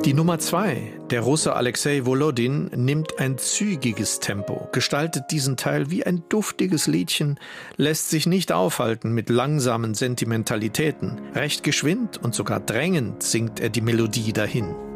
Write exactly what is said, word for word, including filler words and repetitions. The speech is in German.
Die Nummer zwei, der Russe Alexei Volodin, nimmt ein zügiges Tempo, gestaltet diesen Teil wie ein duftiges Liedchen, lässt sich nicht aufhalten mit langsamen Sentimentalitäten. Recht geschwind und sogar drängend singt er die Melodie dahin.